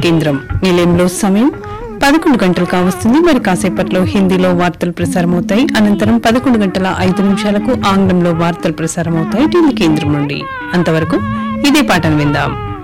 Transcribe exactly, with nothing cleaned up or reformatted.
కేంద్రం నిలయంలో సమయం పదకొండు గంటలు కావస్తుంది. మరి కాసేపట్లో హిందీలో వార్తలు ప్రసారమవుతాయి. అనంతరం పదకొండు గంటల ఐదు నిమిషాలకు ఆంగ్లంలో వార్తలు ప్రసారమవుతాయి ఢిల్లీ కేంద్రం నుండి. అంతవరకు ఇదే పాటను విందాం.